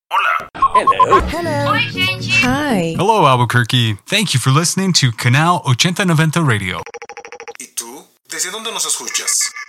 Hello. Oi, gente. Hi. Hello, Albuquerque. Thank you for listening to Canal 8090 Radio. ¿Y tú? ¿Desde dónde nos escuchas?